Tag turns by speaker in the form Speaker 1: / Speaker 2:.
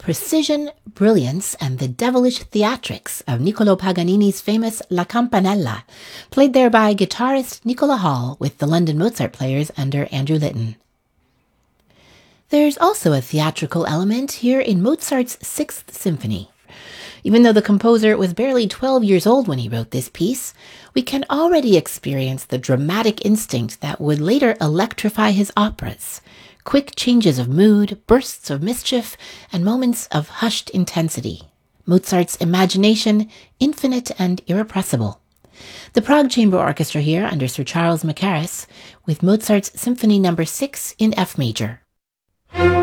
Speaker 1: precision, brilliance, and the devilish theatrics of Niccolò Paganini's famous La Campanella, played there by guitarist Nicola Hall with the London Mozart players under Andrew Litton. There's also a theatrical element here in Mozart's Sixth Symphony. Even though the composer was barely 12 years old when he wrote this piece, we can already experience the dramatic instinct that would later electrify his operas. Quick changes of mood, bursts of mischief, and moments of hushed intensity. Mozart's imagination, infinite and irrepressible. The Prague Chamber Orchestra here under Sir Charles Mackerras, with Mozart's Symphony No. 6 in F major.